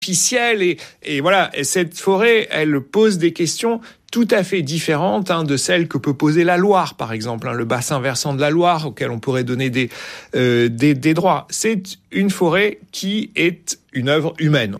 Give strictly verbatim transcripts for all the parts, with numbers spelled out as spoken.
artificielle et, et voilà. Et cette forêt, elle pose des questions tout à fait différentes hein, de celles que peut poser la Loire, par exemple, hein, le bassin versant de la Loire auquel on pourrait donner des, euh, des, des droits. C'est une forêt qui est une œuvre humaine.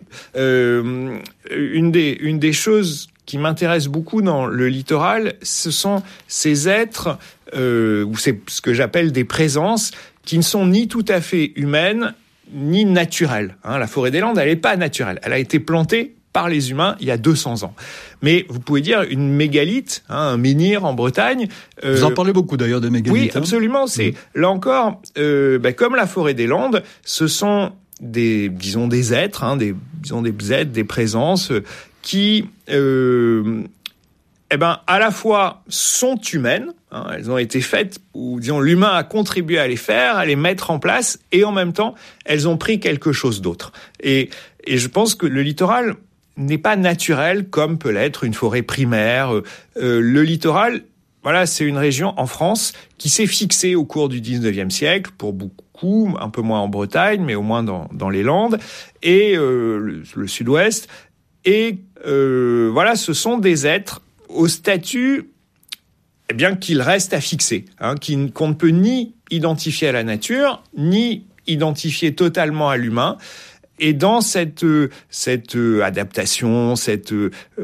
Euh, une des, une des choses qui m'intéresse beaucoup dans le littoral, ce sont ces êtres, euh, ou c'est ce que j'appelle des présences, qui ne sont ni tout à fait humaines, ni naturelle. Hein, la forêt des Landes, elle n'est pas naturelle. Elle a été plantée par les humains il y a deux cents ans. Mais vous pouvez dire une mégalithe, hein, un menhir en Bretagne. Euh, vous en parlez beaucoup d'ailleurs des mégalithes. Oui, absolument. Hein. C'est mmh. là encore, euh, bah, comme la forêt des Landes, ce sont des, disons, des êtres, hein, des, disons des êtres, des présences euh, qui, euh, eh ben, à la fois sont humaines. Hein, elles ont été faites, ou disons l'humain a contribué à les faire, à les mettre en place, et en même temps, elles ont pris quelque chose d'autre. Et, et je pense que le littoral n'est pas naturel comme peut l'être une forêt primaire. Euh, le littoral, voilà, c'est une région en France qui s'est fixée au cours du dix-neuvième siècle, pour beaucoup, un peu moins en Bretagne, mais au moins dans, dans les Landes, et euh, le, le sud-ouest. Et euh, voilà, ce sont des êtres au statut eh bien qu'il reste à fixer, hein, qu'on ne peut ni identifier à la nature, ni identifier totalement à l'humain. Et dans cette cette adaptation, cette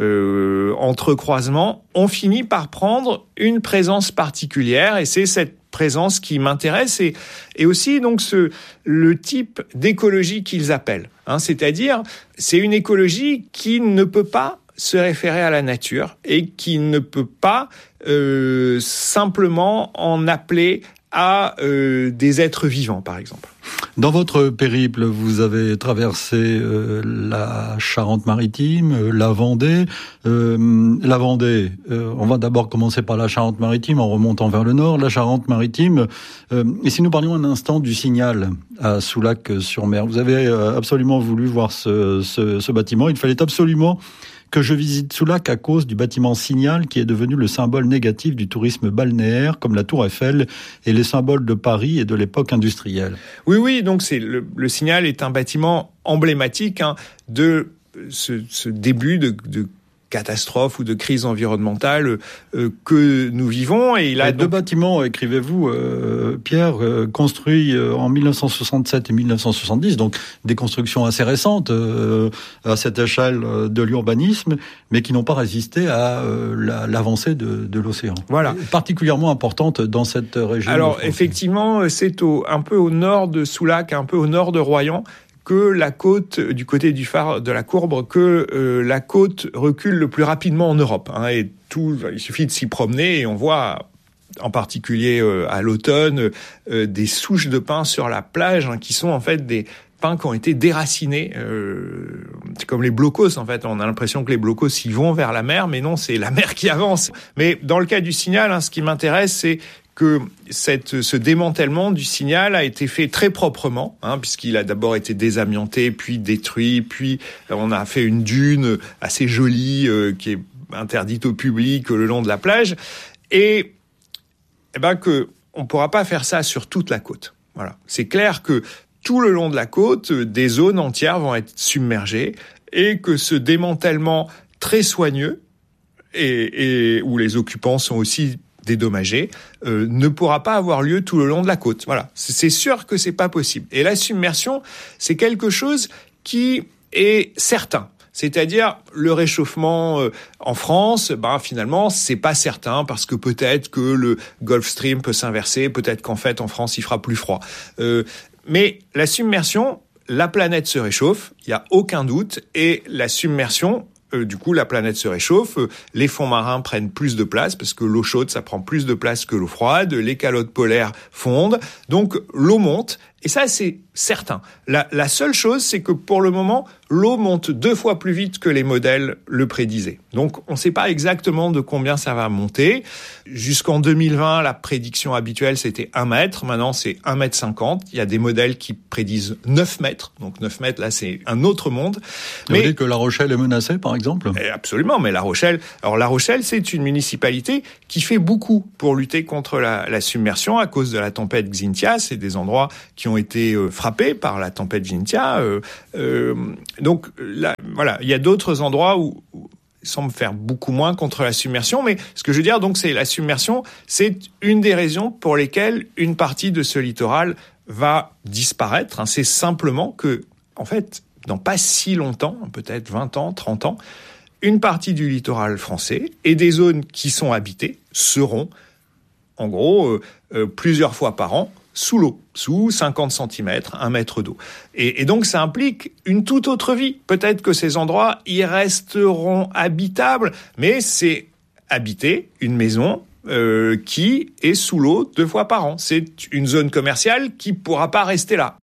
euh, entrecroisement, on finit par prendre une présence particulière, et c'est cette présence qui m'intéresse, et, et aussi donc ce le type d'écologie qu'ils appellent, hein, c'est-à-dire c'est une écologie qui ne peut pas se référer à la nature et qui ne peut pas euh, simplement en appeler à euh, des êtres vivants, par exemple. Dans votre périple, vous avez traversé euh, la Charente-Maritime, euh, la Vendée. Euh, la Vendée, euh, on va d'abord commencer par la Charente-Maritime en remontant vers le nord. La Charente-Maritime, euh, et si nous parlions un instant du Signal à Soulac-sur-Mer. Vous avez euh, absolument voulu voir ce, ce, ce bâtiment. Il fallait absolument que je visite Soulac à cause du bâtiment Signal qui est devenu le symbole négatif du tourisme balnéaire, comme la Tour Eiffel et les symboles de Paris et de l'époque industrielle. Oui, oui, donc c'est le, le Signal est un bâtiment emblématique hein, de ce, ce début de, de catastrophe ou de crise environnementale euh, que nous vivons. Et il a et deux donc... bâtiments, écrivez-vous, euh, Pierre, euh, construits euh, en mille neuf cent soixante-sept et mille neuf cent soixante-dix, donc des constructions assez récentes euh, à cette échelle de l'urbanisme, mais qui n'ont pas résisté à euh, la, l'avancée de, de l'océan. Voilà. Particulièrement importante dans cette région. Alors, effectivement, c'est au, un peu au nord de Soulac, un peu au nord de Royan, que la côte, du côté du phare de la Courbre, que euh, la côte recule le plus rapidement en Europe. Hein, et tout, il suffit de s'y promener et on voit, en particulier euh, à l'automne, euh, des souches de pins sur la plage hein, qui sont en fait des pins qui ont été déracinés. Euh, c'est comme les blocos en fait. On a l'impression que les blocos ils vont vers la mer, mais non, c'est la mer qui avance. Mais dans le cas du Signal, hein, ce qui m'intéresse, c'est que cette, ce démantèlement du Signal a été fait très proprement, hein, puisqu'il a d'abord été désamianté, puis détruit, puis on a fait une dune assez jolie euh, qui est interdite au public le long de la plage, et eh ben que on pourra pas faire ça sur toute la côte. Voilà, c'est clair que tout le long de la côte, des zones entières vont être submergées, et que ce démantèlement très soigneux et, et où les occupants sont aussi dédommagé, euh, ne pourra pas avoir lieu tout le long de la côte. Voilà, c'est sûr que c'est pas possible. Et la submersion, c'est quelque chose qui est certain. C'est-à-dire le réchauffement euh, en France, ben finalement c'est pas certain parce que peut-être que le Gulf Stream peut s'inverser, peut-être qu'en fait en France il fera plus froid. Euh, mais la submersion, la planète se réchauffe, il y a aucun doute, et la submersion Euh, du coup, la planète se réchauffe, euh, les fonds marins prennent plus de place parce que l'eau chaude, ça prend plus de place que l'eau froide, les calottes polaires fondent, donc l'eau monte, et ça, c'est certain. La, la seule chose, c'est que pour le moment, l'eau monte deux fois plus vite que les modèles le prédisaient. Donc, on ne sait pas exactement de combien ça va monter. Jusqu'en deux mille vingt, la prédiction habituelle, c'était un mètre. Maintenant, c'est un mètre cinquante. Il y a des modèles qui prédisent neuf mètres. Donc, neuf mètres, là, c'est un autre monde. Vous mais, voulez que La Rochelle est menacée, par exemple ? Absolument, mais La Rochelle... Alors, La Rochelle, c'est une municipalité qui fait beaucoup pour lutter contre la, la submersion à cause de la tempête Xynthia. C'est des endroits qui qui ont été euh, frappés par la tempête Xynthia. Euh, euh, donc là, voilà, il y a d'autres endroits où, où il semble faire beaucoup moins contre la submersion, mais ce que je veux dire, donc, c'est la submersion, c'est une des raisons pour lesquelles une partie de ce littoral va disparaître. Hein. C'est simplement que, en fait, dans pas si longtemps, peut-être vingt ans, trente ans, une partie du littoral français et des zones qui sont habitées seront, en gros, euh, euh, plusieurs fois par an, sous l'eau, sous cinquante centimètres, un mètre d'eau. Et, et donc, ça implique une toute autre vie. Peut-être que ces endroits y resteront habitables, mais c'est habiter une maison euh, qui est sous l'eau deux fois par an. C'est une zone commerciale qui pourra pas rester là.